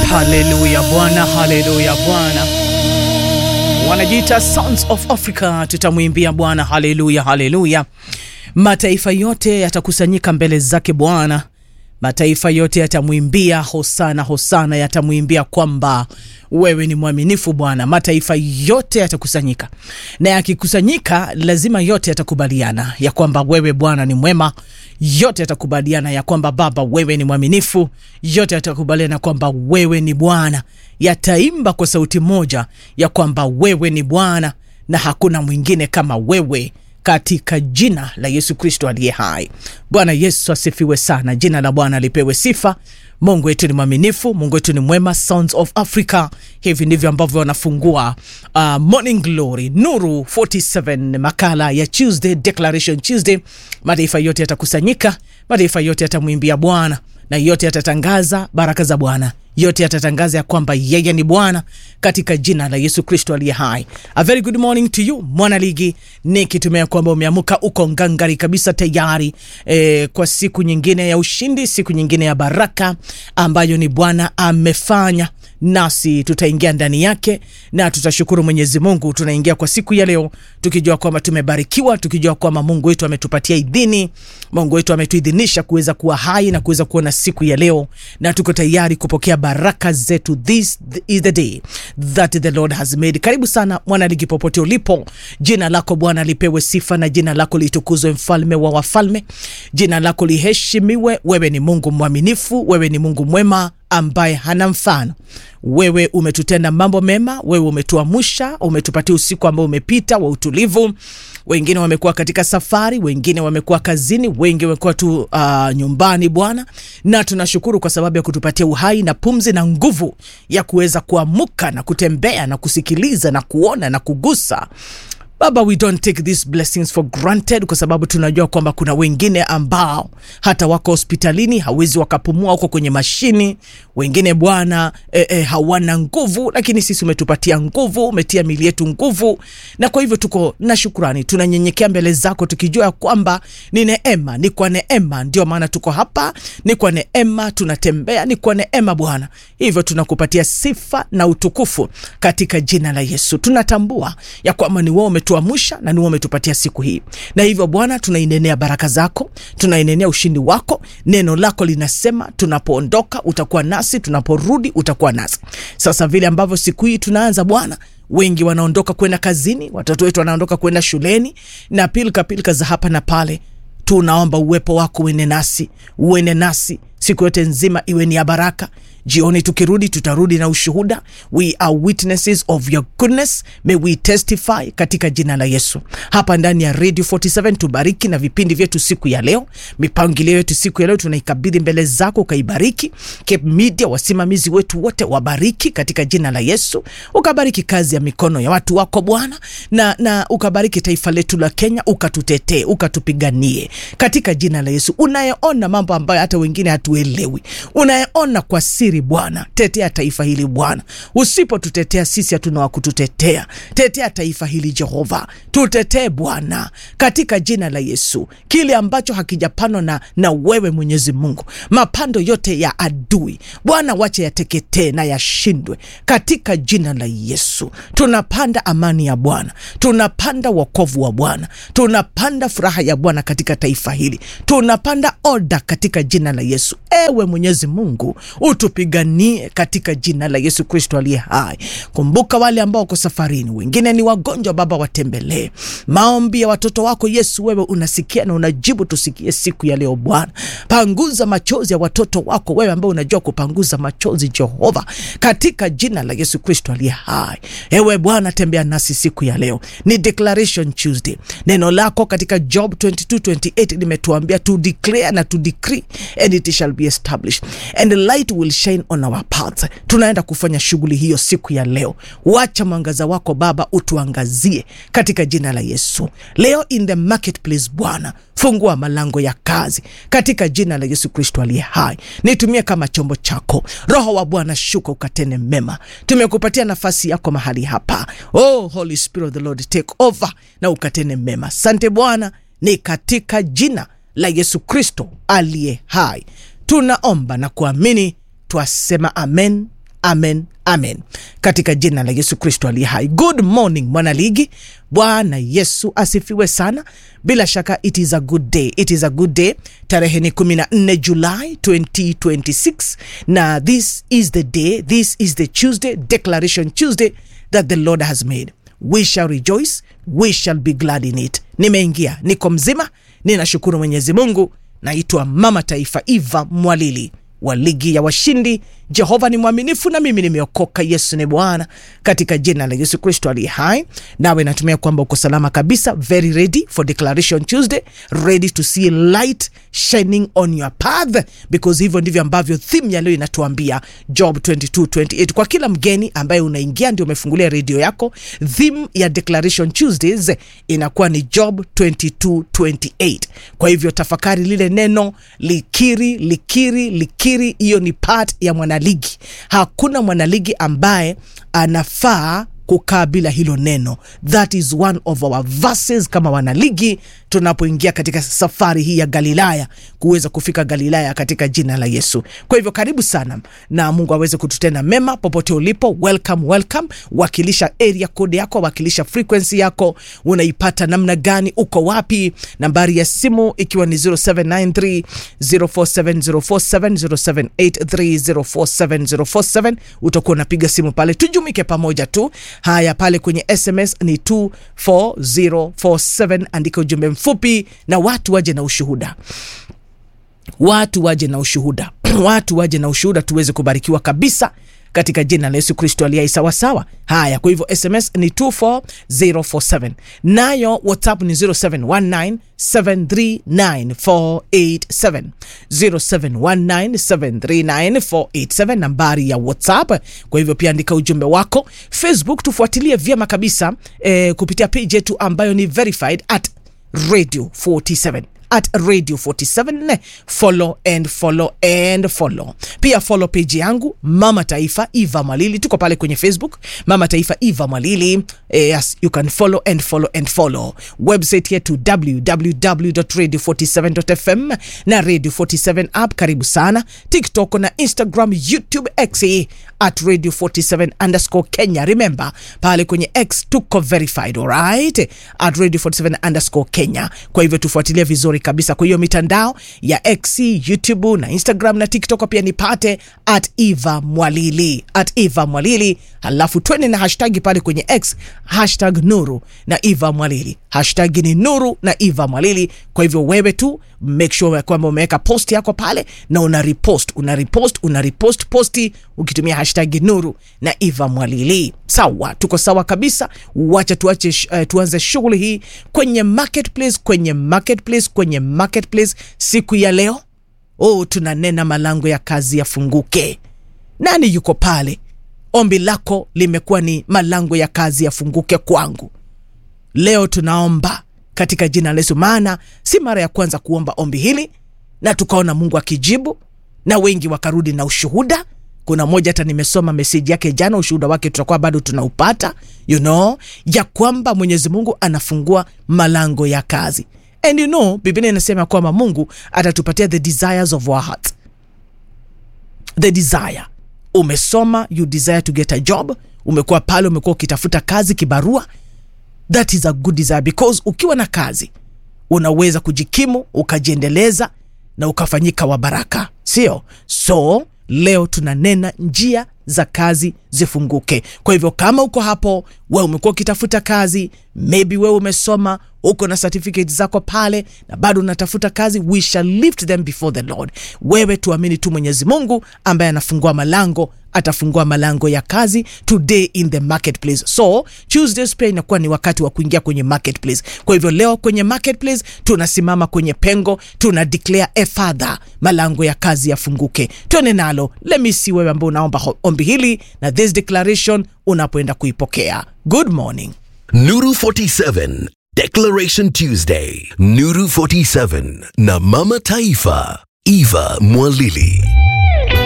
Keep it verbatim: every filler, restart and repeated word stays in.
Haleluya Bwana, haleluya Bwana. Wanajiita Sons of Africa, tutamwimbia Bwana haleluya, haleluya. Mataifa yote yatakusanyika mbele zake Bwana. Mataifa yote yatamwimbia hosana, hosana, yatamwimbia kwamba wewe ni mwaminifu Bwana. Mataifa yote yatakusanyika. Na yakikusanyika lazima yote yatakubaliana ya kwamba wewe Bwana ni mwema. Yote yatakubaliana ya kwamba Baba wewe ni mwaminifu. Yote yatakubaliana kwamba wewe ni Bwana. Yataimba kwa sauti moja ya kwamba wewe ni Bwana na hakuna mwingine kama wewe, katika jina la Yesu Kristo aliye hai. Bwana Yesu asifiwe sana. Jina la Bwana lipewe sifa. Mungu wetu ni mwaminifu, Mungu wetu ni mwema. Sons of Africa, hivi ndivyo ambavyo wanafungua uh, Morning Glory Nuru arobaini na saba, makala ya Tuesday, Declaration Tuesday. Mataifa yote yatakusanyika, mataifa yote yatamwimbia Bwana, na yote yatatangaza baraka za Bwana. Yote yatatangaza ya kwamba yeye ni Bwana, katika jina la Yesu Kristo aliye hai. A very good morning to you, mwana ligi. Nikitumia kwamba umeamuka uko ngangari kabisa tayari eh, kwa siku nyingine ya ushindi, siku nyingine ya baraka ambayo ni Bwana amefanya. Nasi tutaingia ndani yake na tutashukuru Mwenyezi Mungu. Tunaingia kwa siku ya leo tukijua kwamba tumebarikiwa, tukijua kwamba Mungu wetu ametupatia idhini, Mungu wetu ametuidhinisha kuweza kuwa hai na kuweza kuona siku ya leo, na tuko tayari kupokea baraka zetu. This is the day that the Lord has made. Karibu sana mwana ligi popote ulipo. Jina lako Bwana lipewe sifa na jina lako litukuzwe, mfalme wa wafalme. Jina lako liheshimiwe. Wewe ni Mungu mwaminifu, wewe ni Mungu mwema ambaye hana mfano. Wewe umetutenda mambo mema, wewe umetuamusha, umetupatia usiku ambao umepita wa utulivu. Wengine wamekuwa katika safari, wengine wamekuwa kazini, wengine wamekuwa tu uh, nyumbani Bwana, na tunashukuru kwa sababu ya kutupatia uhai na pumzi na nguvu ya kuweza kuamuka na kutembea na kusikiliza na kuona na kugusa. Baba, we don't take these blessings for granted, kwa sababu tunajua kwamba kuna wengine ambao hata wako hospitalini hawezi wakapumua, huko kwenye mashini. Wengine Bwana e, e, hawana nguvu, lakini sisi umetupatia nguvu, umetia mili yetu nguvu, na kwa hivyo tuko na shukrani. Tunanyenyekea mbele zako tukijua kwamba ni neema, ni kwa neema ndio maana tuko hapa, ni kwa neema tunatembea, ni kwa neema Bwana. Hivyo tunakupatia sifa na utukufu katika jina la Yesu. Tunatambua ya kwamba ni wewe tuamusha na ni wewe umetupatia siku hii. Na hivyo Bwana tunainenea baraka zako, tunainenea ushindi wako. Neno lako linasema tunapoondoka utakuwa nasi, tunaporudi utakuwa nasi. Sasa vile ambavyo siku hii tunaanza Bwana, wengi wanaondoka kwenda kazini, watoto wetu wanaondoka kwenda shuleni, na pilika pilika za hapa na pale. Tunaomba uwepo wako uende nasi, uende nasi siku yote nzima, iwe ni ya baraka. Jioni tukirudi tutarudi na ushuhuda. We are witnesses of your goodness. May we testify katika jina la Yesu. Hapa ndani ya Radio arobaini na saba tubariki na vipindi vyetu siku ya leo. Mipangilio yetu siku ya leo tunaikabidhi mbele zako, ukaibariki. Cape Media, wasimamizi wetu wote wabariki katika jina la Yesu. Ukabariki kazi ya mikono ya watu wako Bwana, na na ukabariki taifa letu la Kenya, ukatutetee, ukatupiganie katika jina la Yesu. Unayeona mambo ambayo hata wengine hatuelewi, unayeona kwa siri Bwana, tetea taifa hili Bwana. Usipotutetea sisi hatuna wa kututetea. Tetea taifa hili Jehova, tutetee Bwana katika jina la Yesu. Kile ambacho hakijapandwa na, na wewe Mwenyezi Mungu, mapando yote ya adui Bwana, wache yateketee na yashindwe katika jina la Yesu. Tunapanda amani ya Bwana, tunapanda wokovu wa Bwana, tunapanda furaha ya Bwana katika taifa hili, tunapanda order katika jina la Yesu. Ewe Mwenyezi Mungu, utupiganie katika jina la Yesu Kristo aliye hai. Kumbuka wale ambao wako safarini, wengine ni wagonjwa Baba, watembelee. Maombi ya watoto wako Yesu, wewe unasikia na unajibu, tusikie siku ya leo Bwana. Panguza machozi ya watoto wako, wewe ambao unajua kupanguza machozi Jehova, katika jina la Yesu Kristo aliye hai. Ewe Bwana, tembea nasi siku ya leo. Ni Declaration Tuesday. Neno lako katika Job twenty-two twenty-eight limetuambia to declare na to decree and it shall be established and the light will shine on our paths. Tunaenda kufanya shughuli hiyo siku ya leo. Wacha mwangaza wako Baba utuangazie katika jina la Yesu. Leo in the marketplace Bwana, fungua malango ya kazi katika jina la Yesu Kristo aliye hai. Nitumie kama chombo chako. Roho wa Bwana, shuka ukatene mema. Tumekupatia nafasi yako mahali hapa. Oh Holy Spirit of the Lord, take over na ukatene mema. Asante Bwana, ni katika jina la Yesu Kristo aliye hai tunaomba na kuamini. Twasema amen, amen, amen. Katika jina la Yesu Kristo aliye hai. Good morning mwanaligi. Bwana Yesu asifiwe sana. Bila shaka it is a good day. It is a good day. Tarehe ni kumi na nne July twenty twenty-six. Na this is the day, this is the Tuesday, Declaration Tuesday that the Lord has made. We shall rejoice, we shall be glad in it. Nimeingia, niko mzima, ninashukuru Mwenyezi Mungu. Naitwa Mama Taifa Eva Mwalili wa Ligi ya Washindi. Jehova ni mwaminifu na mimi nimeokoka. Yesu ni Bwana, katika jina la Yesu Kristo aliye hai. Nawe natumia kwamba uko salama kabisa, very ready for Declaration Tuesday, ready to see light shining on your path, because hivyo ndivyo ambavyo theme ya leo inatuambia, Job twenty-two twenty-eight. Kwa kila mgeni ambaye unaingia ndio umefungulia radio yako, theme ya Declaration Tuesdays inakuwa ni Job twenty-two twenty-eight. Kwa hivyo tafakari lile neno, likiri, likiri, likiri. Hiyo ni part ya mwana ligi. Hakuna mwanaligi ambaye anafaa kukaa bila hilo neno. That is one of our verses kama wanaligi tunapoingia katika safari hii ya Galilaya, kuweza kufika Galilaya katika jina la Yesu. Kwa hivyo karibu sana na Mungu aweze kututenda mema popote ulipo. Welcome, welcome. Wakilisha area code yako, wakilisha frequency yako. Unaipata namna gani? Uko wapi? Nambari ya simu ikiwa ni zero seven nine three zero four seven zero four seven, zero seven eight three zero four seven zero four seven. Utakuwa unapiga simu pale, tujumike pamoja tu. Haya, pale kwenye S M S ni two four zero four seven. Andika ujumbe mfupi na watu waje na ushuhuda. Watu waje na ushuhuda. Watu waje na ushuhuda tuweze kubarikiwa kabisa katika jina la Yesu Kristo aliye hai. Sawa sawa. Haya, kwa hivyo S M S ni two four zero four seven. Nayo WhatsApp ni zero seven one nine seven three nine four eight seven. zero seven one nine seven three nine four eight seven nambari ya WhatsApp. Kwa hivyo pia andika ujumbe wako. Facebook tufuatilie vyema kabisa eh, kupitia page yetu ambayo ni verified at Radio forty-seven. At Radio forty-seven. Follow and follow and follow. Pia follow page yangu Mama Taifa Eva Mwalili. Tuko pale kwenye Facebook Mama Taifa Eva Mwalili. eh, Yes, you can follow and follow and follow. Website yetu w w w dot radio forty-seven dot f m na Radio forty-seven app. Karibu sana. TikTok na Instagram, YouTube, X at Radio forty-seven underscore Kenya. Remember pale kwenye X tuko verified, alright, at Radio forty-seven underscore Kenya. Kwa hivyo tufuatilie vizuri kabisa kwa hiyo mitandao ya X, YouTube na Instagram na TikTok. Pia nipate at Eva Mwalili, at Eva Mwalili. Halafu twende na hashtag pale kwenye X, hashtag Nuru na Eva Mwalili. Hashtag ni Nuru na Eva Mwalili. Kwa hivyo wewe tu make sure kwamba umeweka post yako pale na una repost, una repost, una repost posti ukitumia hashtag Nuru na Eva Mwalili. Sawa, tuko sawa kabisa. Wacha tuache uh, tuanze shughuli hii kwenye marketplace, kwenye marketplace, kwenye marketplace siku ya leo. Oh, tunanena malango ya kazi yafunguke. Nani yuko pale? Ombi lako limekuwa ni malango ya kazi yafunguke kwangu. Leo tunaomba katika jina la Yesu, maana si mara ya kwanza kuomba ombi hili na tukaona Mungu akijibu na wengi wakarudi na ushuhuda. Kuna moja hata nimesoma message yake jana, ushuhuda wake tutakuwa bado tunaupata, you know, ya kwamba Mwenyezi Mungu anafungua malango ya kazi. And you know, Biblia inasema kwamba Mungu atatupatia the desires of our heart. The desire. Umesoma, you desire to get a job. Umekuwa pale, umekuwa ukitafuta kazi, kibarua. That is a good desire, because ukiwa na kazi unaweza kujikimu, ukajiendeleza na ukafanyika wa baraka, sio? So leo tunanena njia za kazi zifunguke. Kwa hivyo kama uko hapo, wewe umekuwa ukitafuta kazi, maybe wewe umesoma, uko na certificate zako pale na bado unatafuta kazi, we shall lift them before the Lord. Wewe tuamini tu Mwenyezi Mungu ambaye anafungua malango, atafungua malango ya kazi today in the marketplace. So Tuesdays pia inakuwa ni wakati wa kuingia kwenye marketplace. Kwa hivyo leo kwenye marketplace tunasimama kwenye pengo, tuna declare a father, malango ya kazi yafunguke. Tuone nalo. Let me see wewe ambao unaomba ombi hili na this declaration unapoenda kuipokea. Good morning. Nuru forty-seven Declaration Tuesday. Nuru forty-seven na Mama Taifa Eva Mwalili.